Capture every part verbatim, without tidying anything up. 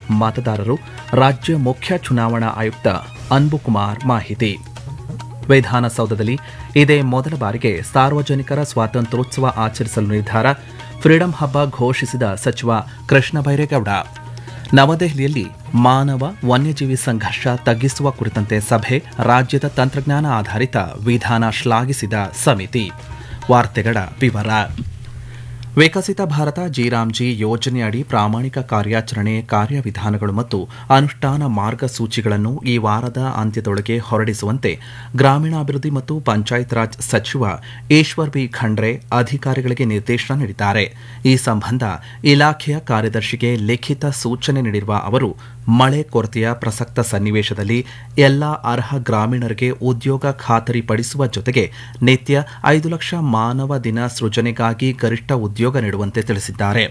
ಮತದಾರರು. ರಾಜ್ಯ ಮುಖ್ಯ ಚುನಾವಣಾ ಆಯುಕ್ತ ಅನ್ಬುಕುಮಾರ್ ಮಾಹಿತಿ. ವಿಧಾನಸೌಧದಲ್ಲಿ ಇದೇ ಮೊದಲ ಬಾರಿಗೆ ಸಾರ್ವಜನಿಕರ ಸ್ವಾತಂತ್ರ್ಯೋತ್ಸವ ಆಚರಿಸಲು ನಿರ್ಧಾರ. ಫ್ರೀಡಂ ಹಬ್ಬ ಘೋಷಿಸಿದ ಸಚಿವ ಕೃಷ್ಣ ಬೈರೇಗೌಡ. ನವದೆಹಲಿಯಲ್ಲಿ ಮಾನವ ವನ್ಯಜೀವಿ ಸಂಘರ್ಷ ತಗ್ಗಿಸುವ ಕುರಿತಂತೆ ಸಭೆ. ರಾಜ್ಯದ ತಂತ್ರಜ್ಞಾನ ಆಧಾರಿತ ವಿಧಾನ ಶ್ಲಾಘಿಸಿದ ಸಮಿತಿ. ವಾರ್ತೆಗಳ ವಿವರ. ವಿಕಸಿತ ಭಾರತ ಜಿರಾಮ್ಜಿ ಯೋಜನೆಯಡಿ ಪ್ರಾಮಾಣಿಕ ಕಾರ್ಯಾಚರಣೆ ಕಾರ್ಯವಿಧಾನಗಳು ಮತ್ತು ಅನುಷ್ಠಾನ ಮಾರ್ಗಸೂಚಿಗಳನ್ನು ಈ ವಾರದ ಅಂತ್ಯದೊಳಗೆ ಹೊರಡಿಸುವಂತೆ ಗ್ರಾಮೀಣಾಭಿವೃದ್ಧಿ ಮತ್ತು ಪಂಚಾಯತ್ ರಾಜ್ ಸಚಿವ ಈಶ್ವರ್ ಬಿ ಖಂಡ್ರೆ ಅಧಿಕಾರಿಗಳಿಗೆ ನಿರ್ದೇಶನ ನೀಡಿದ್ದಾರೆ. ಈ ಸಂಬಂಧ ಇಲಾಖೆಯ ಕಾರ್ಯದರ್ಶಿಗೆ ಲಿಖಿತ ಸೂಚನೆ ನೀಡಿರುವ ಅವರು, ಮಳೆ ಕೊರತೆಯ ಪ್ರಸಕ್ತ ಸನ್ನಿವೇಶದಲ್ಲಿ ಎಲ್ಲಾ ಅರ್ಹ ಗ್ರಾಮೀಣರಿಗೆ ಉದ್ಯೋಗ ಖಾತರಿಪಡಿಸುವ ಜೊತೆಗೆ ನಿತ್ಯ ಐದು ಲಕ್ಷ ಮಾನವ ದಿನ ಸೃಜನೆಗಾಗಿ ಗರಿಷ್ಠ ಉದ್ಯೋಗ ನೀಡುವಂತೆ ತಿಳಿಸಿದ್ದಾರೆ.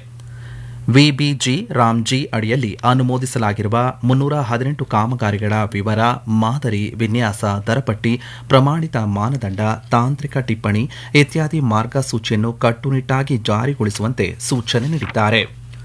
ವಿಬಿಜಿ ರಾಮ್ಜಿ ಅಡಿಯಲ್ಲಿ ಅನುಮೋದಿಸಲಾಗಿರುವ ಮುನ್ನೂರ ಹದಿನೆಂಟು ಕಾಮಗಾರಿಗಳ ವಿವರ, ಮಾದರಿ, ವಿನ್ಯಾಸ, ದರಪಟ್ಟಿ, ಪ್ರಮಾಣಿತ ಮಾನದಂಡ, ತಾಂತ್ರಿಕ ಟಿಪ್ಪಣಿ ಇತ್ಯಾದಿ ಮಾರ್ಗಸೂಚಿಯನ್ನು ಕಟ್ಟುನಿಟ್ಟಾಗಿ ಜಾರಿಗೊಳಿಸುವಂತೆ ಸೂಚನೆ ನೀಡಿದ್ದಾರೆ.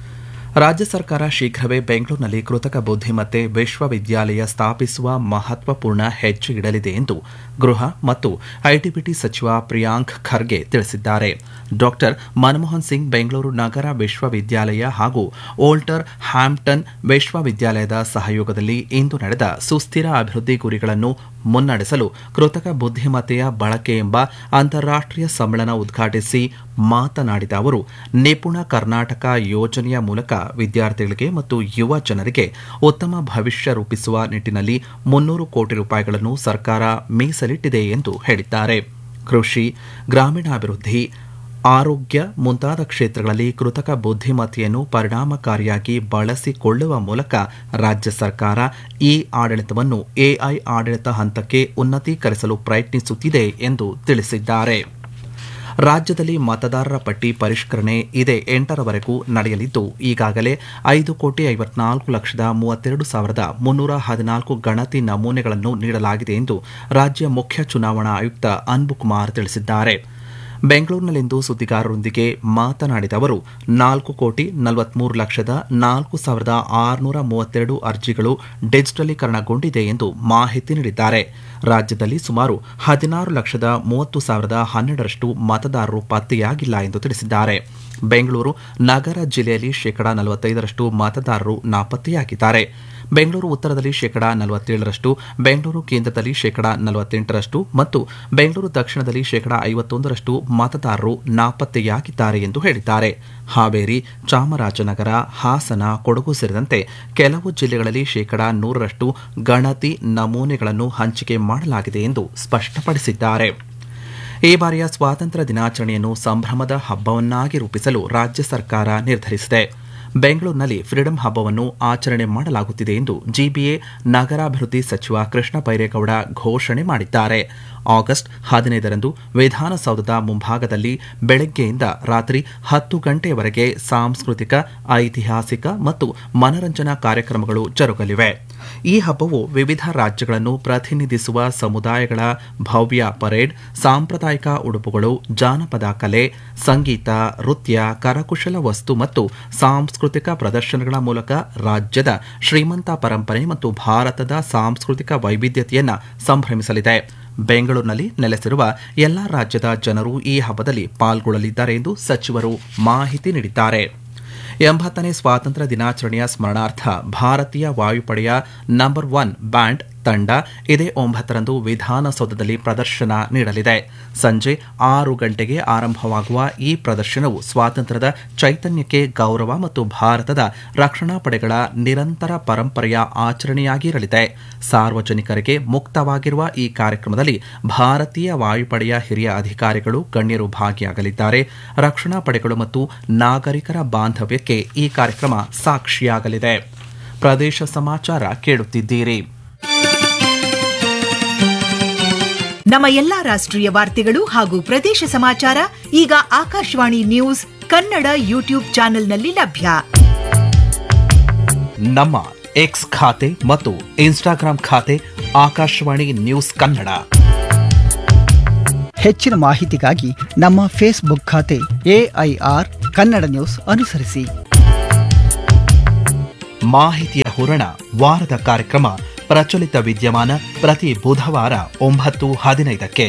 ರಾಜ್ಯ ಸರ್ಕಾರ ಶೀಘ್ರವೇ ಬೆಂಗಳೂರಿನಲ್ಲಿ ಕೃತಕ ಬುದ್ದಿಮತ್ತೆ ವಿಶ್ವವಿದ್ಯಾಲಯ ಸ್ಥಾಪಿಸುವ ಮಹತ್ವಪೂರ್ಣ ಹೆಜ್ಜೆ ಇಡಲಿದೆ ಎಂದು ಗೃಹ ಮತ್ತು ಐಟಿಬಿಟಿ ಸಚಿವ ಪ್ರಿಯಾಂಕ್ ಖರ್ಗೆ ತಿಳಿಸಿದ್ದಾರೆ. ಡಾಕ್ಟರ್ ಮನಮೋಹನ್ ಸಿಂಗ್ ಬೆಂಗಳೂರು ನಗರ ವಿಶ್ವವಿದ್ಯಾಲಯ ಹಾಗೂ ಓಲ್ಟರ್ ಹ್ಯಾಂಪ್ಟನ್ ವಿಶ್ವವಿದ್ಯಾಲಯದ ಸಹಯೋಗದಲ್ಲಿ ಇಂದು ನಡೆದ ಸುಸ್ಥಿರ ಅಭಿವೃದ್ಧಿ ಗುರಿಗಳನ್ನು ಮುನ್ನಡೆಸಲು ಕೃತಕ ಬುದ್ದಿಮತ್ತೆಯ ಬಳಕೆ ಎಂಬ ಅಂತಾರಾಷ್ಟೀಯ ಸಮ್ಮೇಳನ ಉದ್ಘಾಟಿಸಿ ಮಾತನಾಡಿದ ಅವರು, ನಿಪುಣ ಕರ್ನಾಟಕ ಯೋಜನೆಯ ಮೂಲಕ ವಿದ್ಯಾರ್ಥಿಗಳಿಗೆ ಮತ್ತು ಯುವ ಜನರಿಗೆ ಉತ್ತಮ ಭವಿಷ್ಯ ರೂಪಿಸುವ ನಿಟ್ಟಿನಲ್ಲಿ ಮುನ್ನೂರು ಕೋಟಿ ರೂಪಾಯಿಗಳನ್ನು ಸರ್ಕಾರ ಮೀಸಲಿಟ್ಟಿದೆ ಎಂದು ಹೇಳಿದ್ದಾರೆ. ಕೃಷಿ, ಗ್ರಾಮೀಣಾಭಿವೃದ್ಧಿ, ಆರೋಗ್ಯ ಮುಂತಾದ ಕ್ಷೇತ್ರಗಳಲ್ಲಿ ಕೃತಕ ಬುದ್ದಿಮತ್ತೆಯನ್ನು ಪರಿಣಾಮಕಾರಿಯಾಗಿ ಬಳಸಿಕೊಳ್ಳುವ ಮೂಲಕ ರಾಜ್ಯ ಸರ್ಕಾರ ಈ ಆಡಳಿತವನ್ನು ಎಐ ಆಡಳಿತ ಹಂತಕ್ಕೆ ಉನ್ನತೀಕರಿಸಲು ಪ್ರಯತ್ನಿಸುತ್ತಿದೆ ಎಂದು ತಿಳಿಸಿದ್ದಾರೆ. ರಾಜ್ಯದಲ್ಲಿ ಮತದಾರರ ಪಟ್ಟಿ ಪರಿಷ್ಕರಣೆ ಇದೇ ಎಂಟರವರೆಗೂ ನಡೆಯಲಿದ್ದು, ಈಗಾಗಲೇ ಐದು ಕೋಟಿ ಐವತ್ನಾಲ್ಕು ಲಕ್ಷದ ಮೂವತ್ತೆರಡು ಸಾವಿರದ ಮುನ್ನೂರ ಹದಿನಾಲ್ಕು ಗಣತಿ ನಮೂನೆಗಳನ್ನು ನೀಡಲಾಗಿದೆ ಎಂದು ರಾಜ್ಯ ಮುಖ್ಯ ಚುನಾವಣಾ ಆಯುಕ್ತ ಅನ್ಬುಕುಮಾರ್ ತಿಳಿಸಿದ್ದಾರೆ. ಬೆಂಗಳೂರಿನಲ್ಲಿಂದು ಸುದ್ದಿಗಾರರೊಂದಿಗೆ ಮಾತನಾಡಿದ ಅವರು, ನಾಲ್ಕು ಕೋಟಿ ನಲವತ್ಮೂರು ಲಕ್ಷದ ನಾಲ್ಕು ಸಾವಿರದ ಆರುನೂರ ಮೂವತ್ತೆರಡು ಅರ್ಜಿಗಳು ಡಿಜಿಟಲೀಕರಣಗೊಂಡಿದೆ ಎಂದು ಮಾಹಿತಿ ನೀಡಿದ್ದಾರೆ. ರಾಜ್ಯದಲ್ಲಿ ಸುಮಾರು ಹದಿನಾರು ಲಕ್ಷದ ಮೂವತ್ತು ಸಾವಿರದ ಹನ್ನೆರಡರಷ್ಟು ಮತದಾರರು ಪತ್ತೆಯಾಗಿಲ್ಲ ಎಂದು ತಿಳಿಸಿದ್ದಾರೆ. ಬೆಂಗಳೂರು ನಗರ ಜಿಲ್ಲೆಯಲ್ಲಿ ಶೇಕಡಾ ನಲವತ್ತೈದರಷ್ಟು ಮತದಾರರು ನಾಪತ್ತೆಯಾಗಿದ್ದಾರೆ. ಬೆಂಗಳೂರು ಉತ್ತರದಲ್ಲಿ ಶೇಕಡಾ ನಲವತ್ತೇಳರಷ್ಟು, ಬೆಂಗಳೂರು ಕೇಂದ್ರದಲ್ಲಿ ಶೇಕಡಾ ನಲವತ್ತೆಂಟರಷ್ಟು ಮತ್ತು ಬೆಂಗಳೂರು ದಕ್ಷಿಣದಲ್ಲಿ ಶೇಕಡಾ ಐವತ್ತೊಂದರಷ್ಟು ಮತದಾರರು ನಾಪತ್ತೆಯಾಗಿದ್ದಾರೆ ಎಂದು ಹೇಳಿದ್ದಾರೆ. ಹಾವೇರಿ, ಚಾಮರಾಜನಗರ, ಹಾಸನ, ಕೊಡಗು ಸೇರಿದಂತೆ ಕೆಲವು ಜಿಲ್ಲೆಗಳಲ್ಲಿ ಶೇಕಡಾ ನೂರರಷ್ಟು ಗಣತಿ ನಮೂನೆಗಳನ್ನು ಹಂಚಿಕೆ ಮಾಡಲಾಗಿದೆ ಎಂದು ಸ್ಪಷ್ಟಪಡಿಸಿದ್ದಾರೆ. ಈ ಬಾರಿಯ ಸ್ವಾತಂತ್ರ್ಯ ದಿನಾಚರಣೆಯನ್ನು ಸಂಭ್ರಮದ ಹಬ್ಬವನ್ನಾಗಿ ರೂಪಿಸಲು ರಾಜ್ಯ ಸರ್ಕಾರ ನಿರ್ಧರಿಸಿದೆ. ಬೆಂಗಳೂರಿನಲ್ಲಿ ಫ್ರೀಡಂ ಹಬ್ಬವನ್ನು ಆಚರಣೆ ಮಾಡಲಾಗುತ್ತಿದೆ ಎಂದು ಜಿಬಿಎ ನಗರಾಭಿವೃದ್ಧಿ ಸಚಿವ ಕೃಷ್ಣ ಬೈರೇಗೌಡ ಘೋಷಣೆ ಮಾಡಿದ್ದಾರೆ. ಆಗಸ್ಟ್ ಹದಿನೈದರಂದು ವಿಧಾನಸೌಧದ ಮುಂಭಾಗದಲ್ಲಿ ಬೆಳಗ್ಗೆಯಿಂದ ರಾತ್ರಿ ಹತ್ತು ಗಂಟೆಯವರೆಗೆ ಸಾಂಸ್ಕೃತಿಕ, ಐತಿಹಾಸಿಕ ಮತ್ತು ಮನರಂಜನಾ ಕಾರ್ಯಕ್ರಮಗಳು ಜರುಗಲಿವೆ. ಈ ಹಬ್ಬವು ವಿವಿಧ ರಾಜ್ಯಗಳನ್ನು ಪ್ರತಿನಿಧಿಸುವ ಸಮುದಾಯಗಳ ಭವ್ಯ ಪರೇಡ್, ಸಾಂಪ್ರದಾಯಿಕ ಉಡುಪುಗಳು, ಜಾನಪದ ಕಲೆ, ಸಂಗೀತ, ನೃತ್ಯ, ಕರಕುಶಲ ವಸ್ತು ಮತ್ತು ಸಾಂಸ್ಕೃತಿಕ ಪ್ರದರ್ಶನಗಳ ಮೂಲಕ ರಾಜ್ಯದ ಶ್ರೀಮಂತ ಪರಂಪರೆ ಮತ್ತು ಭಾರತದ ಸಾಂಸ್ಕೃತಿಕ ವೈವಿಧ್ಯತೆಯನ್ನು ಸಂಭ್ರಮಿಸಲಿದೆ. ಬೆಂಗಳೂರಿನಲ್ಲಿ ನೆಲೆಸಿರುವ ಎಲ್ಲಾ ರಾಜ್ಯದ ಜನರು ಈ ಹಬ್ಬದಲ್ಲಿ ಪಾಲ್ಗೊಳ್ಳಲಿದ್ದಾರೆ ಎಂದು ಸಚಿವರು ಮಾಹಿತಿ ನೀಡಿದ್ದಾರೆ. ಎಂಬತ್ತನೇ ಸ್ವಾತಂತ್ರ್ಯ ದಿನಾಚರಣೆಯ ಸ್ಮರಣಾರ್ಥ ಭಾರತೀಯ ವಾಯುಪಡೆಯ ನಂಬರ್ ಒನ್ ಬ್ಯಾಂಡ್ ತಂಡ ಇದೇ ಒಂಬತ್ತರಂದು ವಿಧಾನಸೌಧದಲ್ಲಿ ಪ್ರದರ್ಶನ ನೀಡಲಿದೆ. ಸಂಜೆ ಆರು ಗಂಟೆಗೆ ಆರಂಭವಾಗುವ ಈ ಪ್ರದರ್ಶನವು ಸ್ವಾತಂತ್ರ್ಯದ ಚೈತನ್ಯಕ್ಕೆ ಗೌರವ ಮತ್ತು ಭಾರತದ ರಕ್ಷಣಾ ಪಡೆಗಳ ನಿರಂತರ ಪರಂಪರೆಯ ಆಚರಣೆಯಾಗಿರಲಿದೆ. ಸಾರ್ವಜನಿಕರಿಗೆ ಮುಕ್ತವಾಗಿರುವ ಈ ಕಾರ್ಯಕ್ರಮದಲ್ಲಿ ಭಾರತೀಯ ವಾಯುಪಡೆಯ ಹಿರಿಯ ಅಧಿಕಾರಿಗಳು, ಗಣ್ಯರು ಭಾಗಿಯಾಗಲಿದ್ದಾರೆ. ರಕ್ಷಣಾ ಪಡೆಗಳು ಮತ್ತು ನಾಗರಿಕರ ಬಾಂಧವ್ಯಕ್ಕೆ ಈ ಕಾರ್ಯಕ್ರಮ ಸಾಕ್ಷಿಯಾಗಲಿದೆ. ಪ್ರದೇಶ ಸಮಾಚಾರ ಕೇಳುತ್ತಿದ್ದೀರಿ. ನಮ್ಮ ಎಲ್ಲಾ ರಾಷ್ಟ್ರೀಯ ವಾರ್ತೆಗಳು ಹಾಗೂ ಪ್ರದೇಶ ಸಮಾಚಾರ ಈಗ ಆಕಾಶವಾಣಿ ನ್ಯೂಸ್ ಕನ್ನಡ ಯೂಟ್ಯೂಬ್ ಚಾನೆಲ್ನಲ್ಲಿ ಲಭ್ಯ. ನಮ್ಮ ಎಕ್ಸ್ ಖಾತೆ ಮತ್ತು ಇನ್ಸ್ಟಾಗ್ರಾಂ ಖಾತೆ ಆಕಾಶವಾಣಿ ನ್ಯೂಸ್ ಕನ್ನಡ. ಹೆಚ್ಚಿನ ಮಾಹಿತಿಗಾಗಿ ನಮ್ಮ ಫೇಸ್ಬುಕ್ ಖಾತೆ ಎಐಆರ್ ಕನ್ನಡ ನ್ಯೂಸ್ ಅನುಸರಿಸಿ. ಮಾಹಿತಿಯ ಹೂರಣ ವಾರದ ಕಾರ್ಯಕ್ರಮ ಪ್ರಚಲಿತ ವಿದ್ಯಮಾನ ಪ್ರತಿ ಬುಧವಾರ ಒಂಬತ್ತು ಹದಿನೈದಕ್ಕೆ.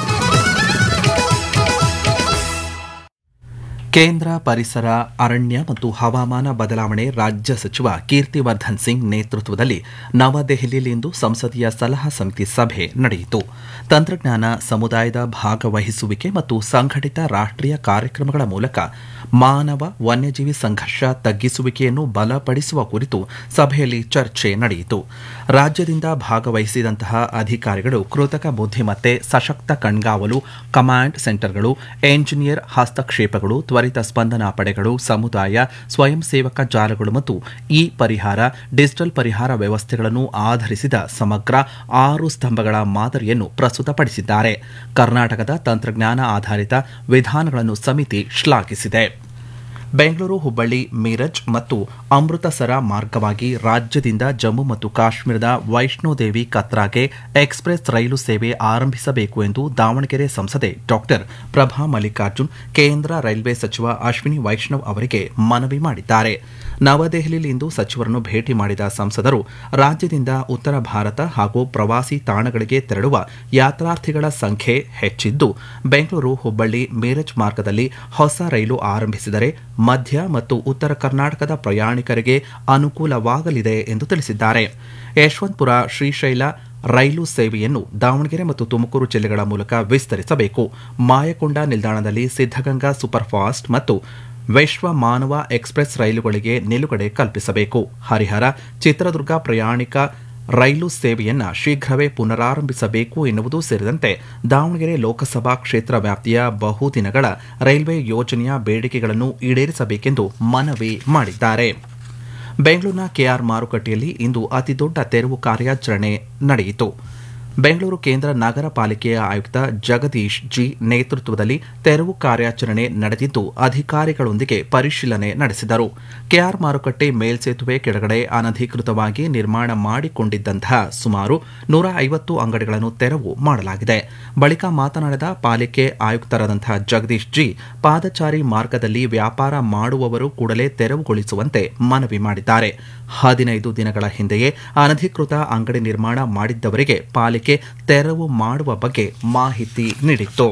ಕೇಂದ್ರ ಪರಿಸರ, ಅರಣ್ಯ ಮತ್ತು ಹವಾಮಾನ ಬದಲಾವಣೆ ರಾಜ್ಯ ಸಚಿವ ಕೀರ್ತಿವರ್ಧನ್ ಸಿಂಗ್ ನೇತೃತ್ವದಲ್ಲಿ ನವದೆಹಲಿಯಲ್ಲಿಂದು ಸಂಸದೀಯ ಸಲಹಾ ಸಮಿತಿ ಸಭೆ ನಡೆಯಿತು. ತಂತ್ರಜ್ಞಾನ, ಸಮುದಾಯದ ಭಾಗವಹಿಸುವಿಕೆ ಮತ್ತು ಸಂಘಟಿತ ರಾಷ್ಟ್ರೀಯ ಕಾರ್ಯಕ್ರಮಗಳ ಮೂಲಕ ಮಾನವ ವನ್ಯಜೀವಿ ಸಂಘರ್ಷ ತಗ್ಗಿಸುವಿಕೆಯನ್ನು ಬಲಪಡಿಸುವ ಕುರಿತು ಸಭೆಯಲ್ಲಿ ಚರ್ಚೆ ನಡೆಯಿತು. ರಾಜ್ಯದಿಂದ ಭಾಗವಹಿಸಿದಂತಹ ಅಧಿಕಾರಿಗಳು ಕೃತಕ ಬುದ್ಧಿಮತ್ತೆ, ಸಶಕ್ತ ಕಣ್ಗಾವಲು ಕಮಾಂಡ್ ಸೆಂಟರ್ಗಳು, ಎಂಜಿನಿಯರ್ ಹಸ್ತಕ್ಷೇಪಗಳು, ತ್ವರಿತ ಸ್ಪಂದನಾ ಪಡೆಗಳು, ಸಮುದಾಯ ಸ್ವಯಂ ಸೇವಕ ಜಾಲಗಳು ಮತ್ತು ಇ ಪರಿಹಾರ ಡಿಜಿಟಲ್ ಪರಿಹಾರ ವ್ಯವಸ್ಥೆಗಳನ್ನು ಆಧರಿಸಿದ ಸಮಗ್ರ ಆರು ಸ್ತಂಭಗಳ ಮಾದರಿಯನ್ನು ಪ್ರಸ್ತುತಪಡಿಸಿದ್ದಾರೆ. ಕರ್ನಾಟಕದ ತಂತ್ರಜ್ಞಾನ ಆಧಾರಿತ ವಿಧಾನಗಳನ್ನು ಸಮಿತಿ ಶ್ಲಾಘಿಸಿದೆ. ಬೆಂಗಳೂರು, ಹುಬ್ಬಳ್ಳಿ, ಮೀರಜ್ ಮತ್ತು ಅಮೃತಸರ ಮಾರ್ಗವಾಗಿ ರಾಜ್ಯದಿಂದ ಜಮ್ಮು ಮತ್ತು ಕಾಶ್ಮೀರದ ವೈಷ್ಣೋದೇವಿ ಕತ್ರಾಗೆ ಎಕ್ಸ್ಪ್ರೆಸ್ ರೈಲು ಸೇವೆ ಆರಂಭಿಸಬೇಕು ಎಂದು ದಾವಣಗೆರೆ ಸಂಸದೆ ಡಾಕ್ಟರ್ ಪ್ರಭಾ ಮಲ್ಲಿಕಾರ್ಜುನ್ ಕೇಂದ್ರ ರೈಲ್ವೆ ಸಚಿವ ಅಶ್ವಿನಿ ವೈಷ್ಣವ್ ಅವರಿಗೆ ಮನವಿ ಮಾಡಿದ್ದಾರೆ. ನವದೆಹಲಿಯಲ್ಲಿಂದು ಸಚಿವರನ್ನು ಭೇಟಿ ಮಾಡಿದ ಸಂಸದರು ರಾಜ್ಯದಿಂದ ಉತ್ತರ ಭಾರತ ಹಾಗೂ ಪ್ರವಾಸಿ ತಾಣಗಳಿಗೆ ತೆರಳುವ ಯಾತ್ರಾರ್ಥಿಗಳ ಸಂಖ್ಯೆ ಹೆಚ್ಚಿದ್ದು, ಬೆಂಗಳೂರು, ಹುಬ್ಬಳ್ಳಿ, ಮೀರಜ್ ಮಾರ್ಗದಲ್ಲಿ ಹೊಸ ರೈಲು ಆರಂಭಿಸಿದರೆ ಮಧ್ಯ ಮತ್ತು ಉತ್ತರ ಕರ್ನಾಟಕದ ಪ್ರಯಾಣಿಕರಿಗೆ ಅನುಕೂಲವಾಗಲಿದೆ ಎಂದು ತಿಳಿಸಿದ್ದಾರೆ. ಯಶವಂತಪುರ ಶ್ರೀಶೈಲ ರೈಲು ಸೇವೆಯನ್ನು ದಾವಣಗೆರೆ ಮತ್ತು ತುಮಕೂರು ಜಿಲ್ಲೆಗಳ ಮೂಲಕ ವಿಸ್ತರಿಸಬೇಕು. ಮಾಯಕೊಂಡ ನಿಲ್ದಾಣದಲ್ಲಿ ಸಿದ್ದಗಂಗಾ ಸೂಪರ್ಫಾಸ್ಟ್ ಮತ್ತು ವಿಶ್ವ ಮಾನವ ಎಕ್ಸ್ಪ್ರೆಸ್ ರೈಲುಗಳಿಗೆ ನಿಲುಗಡೆ ಕಲ್ಪಿಸಬೇಕು. ಹರಿಹರ, ಚಿತ್ರದುರ್ಗ ಪ್ರಯಾಣಿಕ ರೈಲು ಸೇವೆಯನ್ನು ಶೀಘ್ರವೇ ಪುನರಾರಂಭಿಸಬೇಕು ಎನ್ನುವುದು ಸೇರಿದಂತೆ ದಾವಣಗೆರೆ ಲೋಕಸಭಾ ಕ್ಷೇತ್ರ ವ್ಯಾಪ್ತಿಯ ಬಹುದಿನಗಳ ರೈಲ್ವೆ ಯೋಜನೆಯ ಬೇಡಿಕೆಗಳನ್ನು ಈಡೇರಿಸಬೇಕೆಂದು ಮನವಿ ಮಾಡಿದ್ದಾರೆ. ಬೆಂಗಳೂರಿನ ಕೆಆರ್ ಮಾರುಕಟ್ಟೆಯಲ್ಲಿ ಇಂದು ಅತಿದೊಡ್ಡ ತೆರವು ಕಾರ್ಯಾಚರಣೆ ನಡೆಯಿತು. ಬೆಂಗಳೂರು ಕೇಂದ್ರ ನಗರ ಪಾಲಿಕೆಯ ಆಯುಕ್ತ ಜಗದೀಶ್ ಜಿ ನೇತೃತ್ವದಲ್ಲಿ ತೆರವು ಕಾರ್ಯಾಚರಣೆ ನಡೆದಿದ್ದು, ಅಧಿಕಾರಿಗಳೊಂದಿಗೆ ಪರಿಶೀಲನೆ ನಡೆಸಿದರು. ಕೆಆರ್ ಮಾರುಕಟ್ಟೆ ಮೇಲ್ಸೇತುವೆ ಕೆಳಗಡೆ ಅನಧಿಕೃತವಾಗಿ ನಿರ್ಮಾಣ ಮಾಡಿಕೊಂಡಿದ್ದಂತಹ ಸುಮಾರು ನೂರ ಐವತ್ತು ಅಂಗಡಿಗಳನ್ನು ತೆರವು ಮಾಡಲಾಗಿದೆ. ಬಳಿಕ ಮಾತನಾಡಿದ ಪಾಲಿಕೆ ಆಯುಕ್ತರಾದಂತಹ ಜಗದೀಶ್ ಜಿ, ಪಾದಚಾರಿ ಮಾರ್ಗದಲ್ಲಿ ವ್ಯಾಪಾರ ಮಾಡುವವರು ಕೂಡಲೇ ತೆರವುಗೊಳಿಸುವಂತೆ ಮನವಿ ಮಾಡಿದ್ದಾರೆ. ಹದಿನೈದು ದಿನಗಳ ಹಿಂದೆಯೇ ಅನಧಿಕೃತ ಅಂಗಡಿ ನಿರ್ಮಾಣ ಮಾಡಿದ್ದವರಿಗೆ ಪಾಲಿಕೆ ತೆರವು ಮಾಡುವ ಬಗ್ಗೆ ಮಾಹಿತಿ ನೀಡಿತ್ತು.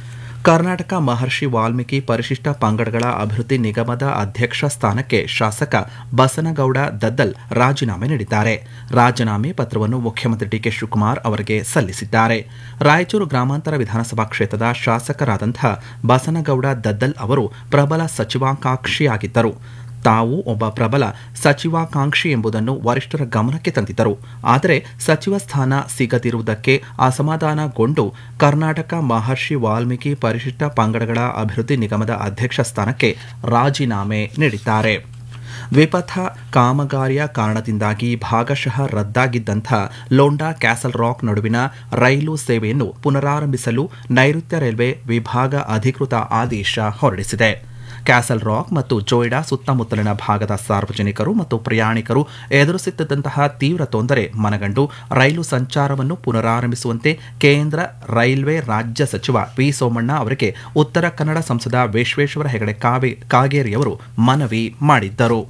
ಕರ್ನಾಟಕ ಮಹರ್ಷಿ ವಾಲ್ಮೀಕಿ ಪರಿಶಿಷ್ಟ ಪಂಗಡಗಳ ಅಭಿವೃದ್ಧಿ ನಿಗಮದ ಅಧ್ಯಕ್ಷ ಸ್ಥಾನಕ್ಕೆ ಶಾಸಕ ಬಸನಗೌಡ ದದ್ದಲ್ ರಾಜೀನಾಮೆ ನೀಡಿದ್ದಾರೆ. ರಾಜೀನಾಮೆ ಪತ್ರವನ್ನು ಮುಖ್ಯಮಂತ್ರಿ ಡಿಕೆ ಶಿವಕುಮಾರ್ ಅವರಿಗೆ ಸಲ್ಲಿಸಿದ್ದಾರೆ. ರಾಯಚೂರು ಗ್ರಾಮಾಂತರ ವಿಧಾನಸಭಾ ಕ್ಷೇತ್ರದ ಶಾಸಕರಾದಂತಹ ಬಸನಗೌಡ ದದ್ದಲ್ ಅವರು ಪ್ರಬಲ ಸಚಿವಾಕಾಂಕ್ಷಿಯಾಗಿದ್ದರು. ತಾವು ಒಬ್ಬ ಪ್ರಬಲ ಸಚಿವಾಕಾಂಕ್ಷಿ ಎಂಬುದನ್ನು ವರಿಷ್ಠರ ಗಮನಕ್ಕೆ ತಂದಿದ್ದರು. ಆದರೆ ಸಚಿವ ಸ್ಥಾನ ಸಿಗದಿರುವುದಕ್ಕೆ ಅಸಮಾಧಾನಗೊಂಡು ಕರ್ನಾಟಕ ಮಹರ್ಷಿ ವಾಲ್ಮೀಕಿ ಪರಿಶಿಷ್ಟ ಪಂಗಡಗಳ ಅಭಿವೃದ್ಧಿ ನಿಗಮದ ಅಧ್ಯಕ್ಷ ಸ್ಥಾನಕ್ಕೆ ರಾಜೀನಾಮೆ ನೀಡಿದ್ದಾರೆ. ದ್ವಿಪಥ ಕಾಮಗಾರಿಯ ಕಾರಣದಿಂದಾಗಿ ಭಾಗಶಃ ರದ್ದಾಗಿದ್ದಂಥ ಲೋಂಡಾ ಕ್ಯಾಸಲ್ ರಾಕ್ ನಡುವಿನ ರೈಲು ಸೇವೆಯನ್ನು ಪುನರಾರಂಭಿಸಲು ನೈಋತ್ಯ ರೈಲ್ವೆ ವಿಭಾಗ ಅಧಿಕೃತ ಆದೇಶ ಹೊರಡಿಸಿದೆ. ಕ್ಯಾಸಲ್ ರಾಕ್ ಮತ್ತು ಜೋಯ್ಡಾ ಸುತ್ತಮುತ್ತಲಿನ ಭಾಗದ ಸಾರ್ವಜನಿಕರು ಮತ್ತು ಪ್ರಯಾಣಿಕರು ಎದುರಿಸುತ್ತಿದ್ದಂತಹ ತೀವ್ರ ತೊಂದರೆ ಮನಗಂಡು ರೈಲು ಸಂಚಾರವನ್ನು ಪುನರಾರಂಭಿಸುವಂತೆ ಕೇಂದ್ರ ರೈಲ್ವೆ ರಾಜ್ಯ ಸಚಿವ ವಿ ಸೋಮಣ್ಣ ಅವರಿಗೆ ಉತ್ತರ ಕನ್ನಡ ಸಂಸದ ವಿಶ್ವೇಶ್ವರ ಹೆಗಡೆ ಕಾಗೇರಿಯವರು ಮನವಿ ಮಾಡಿದ್ದರು.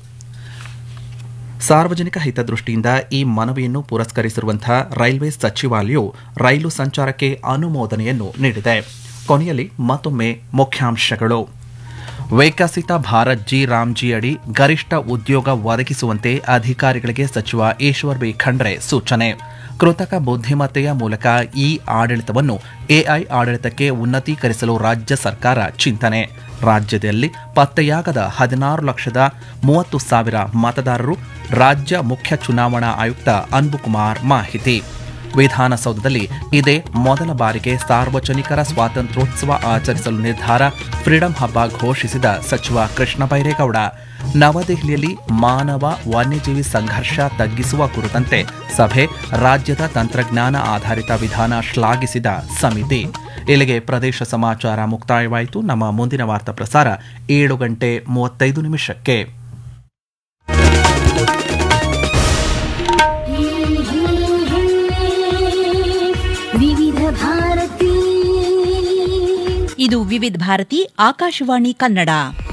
ಸಾರ್ವಜನಿಕ ಹಿತದೃಷ್ಟಿಯಿಂದ ಈ ಮನವಿಯನ್ನು ಪುರಸ್ಕರಿಸಿರುವಂತಹ ರೈಲ್ವೆ ಸಚಿವಾಲಯವು ರೈಲು ಸಂಚಾರಕ್ಕೆ ಅನುಮೋದನೆಯನ್ನು ನೀಡಿದೆ. ಕೊನೆಯಲ್ಲಿ ಮತ್ತೊಮ್ಮೆ ಮುಖ್ಯಾಂಶಗಳು. ವಿಕಸಿತ ಭಾರತ್ ಜಿ ರಾಮ್ಜಿ ಅಡಿ ಗರಿಷ್ಠ ಉದ್ಯೋಗ ಒದಗಿಸುವಂತೆ ಅಧಿಕಾರಿಗಳಿಗೆ ಸಚಿವ ಈಶ್ವರ್ ಬಿ ಖಂಡ್ರೆ ಸೂಚನೆ. ಕೃತಕ ಬುದ್ಧಿಮತ್ತೆಯ ಮೂಲಕ ಇ ಆಡಳಿತವನ್ನು ಎಐ ಆಡಳಿತಕ್ಕೆ ಉನ್ನತೀಕರಿಸಲು ರಾಜ್ಯ ಸರ್ಕಾರ ಚಿಂತನೆ. ರಾಜ್ಯದಲ್ಲಿ ಪತ್ತೆಯಾಗದ ಹದಿನಾರು ಲಕ್ಷದ ಮೂವತ್ತು ಸಾವಿರ ಮತದಾರರು, ರಾಜ್ಯ ಮುಖ್ಯ ಚುನಾವಣಾ ಆಯುಕ್ತ ಅನ್ಬುಕುಮಾರ್ ಮಾಹಿತಿ. ವಿಧಾನಸೌಧದಲ್ಲಿ ಇದೇ ಮೊದಲ ಬಾರಿಗೆ ಸಾರ್ವಜನಿಕರ ಸ್ವಾತಂತ್ರ್ಯೋತ್ಸವ ಆಚರಿಸಲು ನಿರ್ಧಾರ, ಫ್ರೀಡಂ ಹಬ್ಬ ಘೋಷಿಸಿದ ಸಚಿವ ಕೃಷ್ಣ ಬೈರೇಗೌಡ. ನವದೆಹಲಿಯಲ್ಲಿ ಮಾನವ ವನ್ಯಜೀವಿ ಸಂಘರ್ಷ ತಗ್ಗಿಸುವ ಕುರಿತಂತೆ ಸಭೆ, ರಾಜ್ಯದ ತಂತ್ರಜ್ಞಾನ ಆಧಾರಿತ ವಿಧಾನ ಶ್ಲಾಘಿಸಿದ ಸಮಿತಿ. ಇಲ್ಲಿಗೆ ಪ್ರದೇಶ ಸಮಾಚಾರ ಮುಕ್ತಾಯವಾಯಿತು. ನಮ್ಮ ಮುಂದಿನ ವಾರ್ತಾ ಪ್ರಸಾರ ಏಳು ಗಂಟೆ ಮೂವತ್ತೈದು ನಿಮಿಷಕ್ಕೆ. ಇದು ವಿವಿಧ ಭಾರತಿ ಆಕಾಶವಾಣಿ ಕನ್ನಡ.